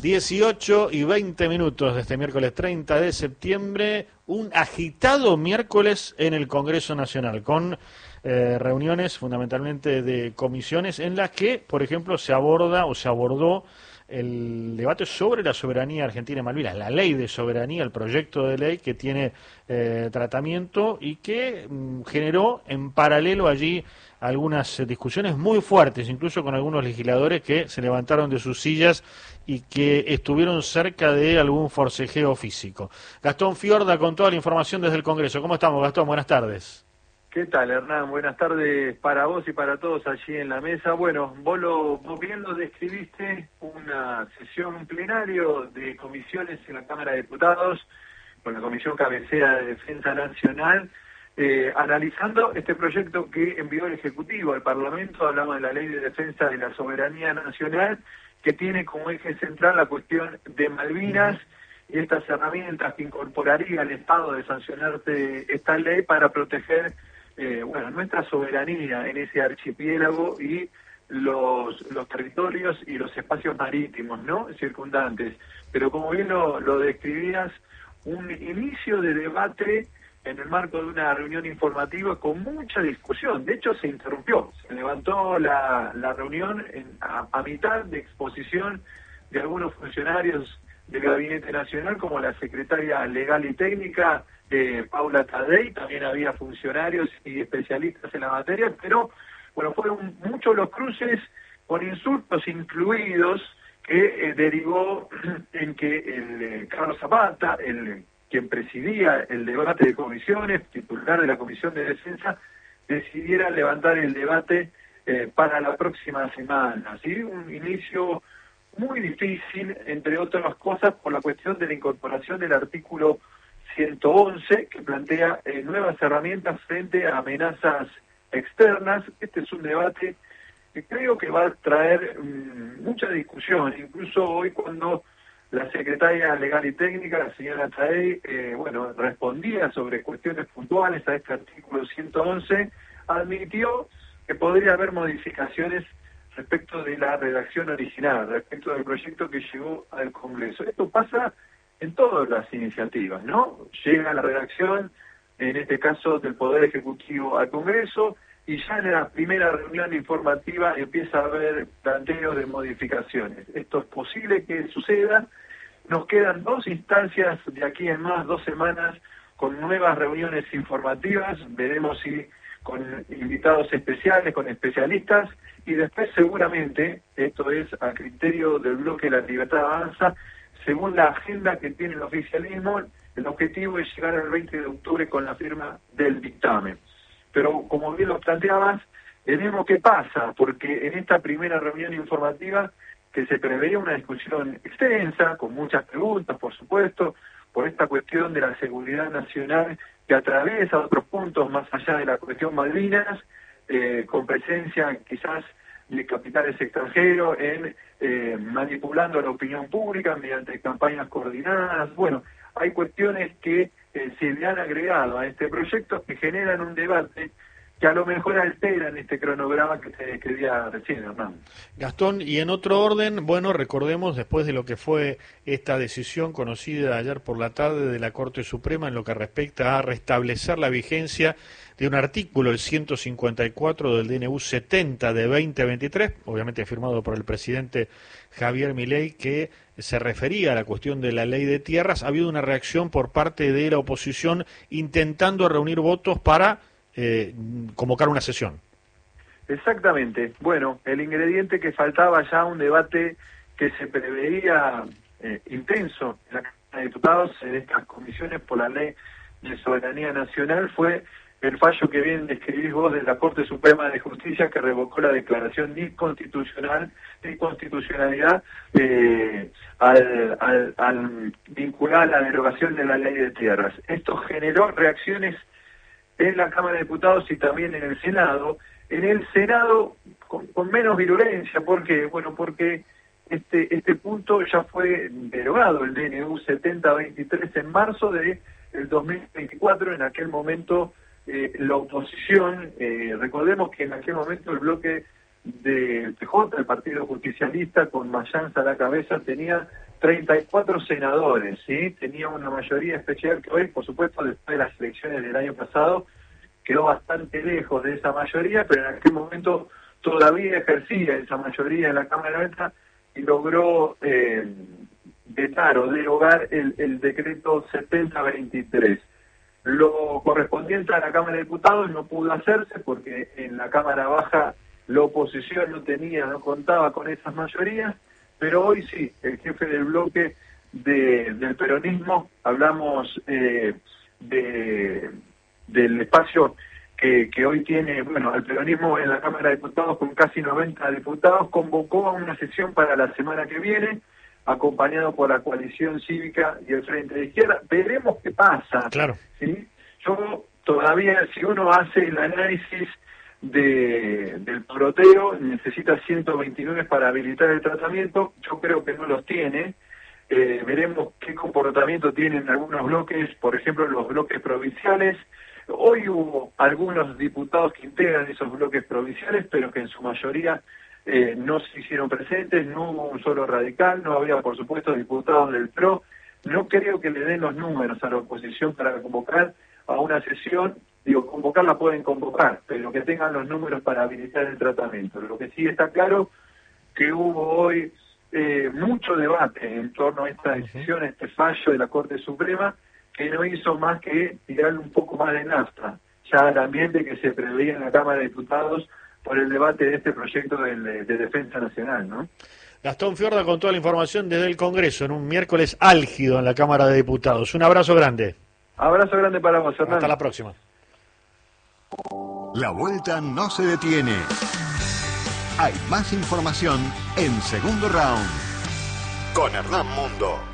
18:20 de este miércoles 30 de septiembre, un agitado miércoles en el Congreso Nacional, con reuniones fundamentalmente de comisiones en las que, por ejemplo, se abordó el debate sobre la soberanía argentina y Malvinas, la ley de soberanía, el proyecto de ley que tiene tratamiento y que generó en paralelo allí algunas discusiones muy fuertes, incluso con algunos legisladores que se levantaron de sus sillas y que estuvieron cerca de algún forcejeo físico. Gastón Fiorda con toda la información desde el Congreso. ¿Cómo estamos, Gastón? Buenas tardes. ¿Qué tal, Hernán? Buenas tardes para vos y para todos allí en la mesa. Bueno, vos bien lo describiste, una sesión, un plenario de comisiones en la Cámara de Diputados, con la Comisión Cabecera de Defensa Nacional, analizando este proyecto que envió el Ejecutivo al Parlamento. Hablamos de la Ley de Defensa de la Soberanía Nacional, que tiene como eje central la cuestión de Malvinas y estas herramientas que incorporaría el Estado de sancionarte esta ley para proteger nuestra soberanía en ese archipiélago y los territorios y los espacios marítimos, ¿no?, circundantes. Pero como bien lo describías, un inicio de debate en el marco de una reunión informativa con mucha discusión. De hecho, se interrumpió, se levantó la reunión a mitad de exposición de algunos funcionarios del Gabinete Nacional, como la secretaria Legal y Técnica, Paula Tadei. También había funcionarios y especialistas en la materia, pero bueno, fueron muchos los cruces con insultos incluidos que derivó en que el Carlos Zapata, quien presidía el debate de comisiones, titular de la Comisión de Defensa, decidiera levantar el debate para la próxima semana. ¿Sí? Un inicio muy difícil, entre otras cosas, por la cuestión de la incorporación del artículo 111, que plantea nuevas herramientas frente a amenazas externas. Este es un debate que creo que va a traer mucha discusión, incluso hoy cuando la secretaria Legal y Técnica, la señora Taey, respondía sobre cuestiones puntuales a este artículo 111, admitió que podría haber modificaciones respecto de la redacción original, respecto del proyecto que llegó al Congreso. Esto pasa en todas las iniciativas, ¿no? Llega la redacción, en este caso del Poder Ejecutivo, al Congreso, y ya en la primera reunión informativa empieza a haber planteos de modificaciones. Esto es posible que suceda. Nos quedan 2 instancias de aquí en más, 2 semanas, con nuevas reuniones informativas. Veremos si con invitados especiales, con especialistas, y después seguramente, esto es a criterio del bloque La Libertad Avanza, según la agenda que tiene el oficialismo, el objetivo es llegar al 20 de octubre con la firma del dictamen. Pero como bien lo planteabas, veremos qué pasa, porque en esta primera reunión informativa, que se preveía una discusión extensa, con muchas preguntas, por supuesto, por esta cuestión de la seguridad nacional que atraviesa otros puntos más allá de la cuestión Malvinas, con presencia quizás de capitales extranjeros manipulando la opinión pública mediante campañas coordinadas. Bueno, hay cuestiones que se le han agregado a este proyecto que generan un debate que a lo mejor alteran este cronograma que se describía recién, Hernán. Gastón, y en otro orden, recordemos, después de lo que fue esta decisión conocida ayer por la tarde de la Corte Suprema en lo que respecta a restablecer la vigencia de un artículo, el 154 del DNU 70 de 2023, obviamente firmado por el presidente Javier Milei, que se refería a la cuestión de la ley de tierras. Ha habido una reacción por parte de la oposición intentando reunir votos para convocar una sesión. Exactamente. Bueno, el ingrediente que faltaba ya, un debate que se preveía intenso en la Cámara de Diputados en estas comisiones por la Ley de Soberanía Nacional, fue el fallo que bien describís vos de la Corte Suprema de Justicia, que revocó la declaración de inconstitucionalidad al vincular la derogación de la Ley de Tierras. Esto generó reacciones en la Cámara de Diputados y también en el Senado. En el Senado con menos virulencia, porque este punto ya fue derogado, el DNU 7023, en marzo del 2024. En aquel momento la oposición, recordemos que en aquel momento el bloque del PJ, el Partido Justicialista, con Mayans a la cabeza, tenía 34 senadores, ¿sí? Tenía una mayoría especial que hoy, por supuesto, después de las elecciones del año pasado, quedó bastante lejos de esa mayoría, pero en aquel momento todavía ejercía esa mayoría en la Cámara Alta y logró vetar o derogar el decreto 7023. Lo correspondiente a la Cámara de Diputados no pudo hacerse porque en la Cámara Baja la oposición no contaba con esas mayorías, pero hoy sí, el jefe del bloque del peronismo, hablamos del espacio que hoy tiene, bueno, al peronismo en la Cámara de Diputados con casi 90 diputados, convocó a una sesión para la semana que viene, acompañado por la coalición cívica y el Frente de Izquierda. Veremos qué pasa. Claro. ¿Sí? Yo todavía, si uno hace el análisis del poroteo, necesita 129 para habilitar el tratamiento, yo creo que no los tiene. Veremos qué comportamiento tienen algunos bloques, por ejemplo los bloques provinciales. Hoy hubo algunos diputados que integran esos bloques provinciales, pero que en su mayoría no se hicieron presentes, no hubo un solo radical, no había por supuesto diputados del PRO. No creo que le den los números a la oposición para convocar a una sesión. Digo, convocarla pueden convocar, pero que tengan los números para habilitar el tratamiento. Lo que sí está claro que hubo hoy mucho debate en torno a esta decisión, a este fallo de la Corte Suprema, que no hizo más que tirarle un poco más de nafta ya al ambiente que se preveía en la Cámara de Diputados por el debate de este proyecto de defensa nacional, ¿no? Gastón Fiorda con toda la información desde el Congreso en un miércoles álgido en la Cámara de Diputados. Un abrazo grande. Abrazo grande para vos, Hernán. Hasta la próxima. La vuelta no se detiene. Hay más información en Segundo Round con Hernán Mundo.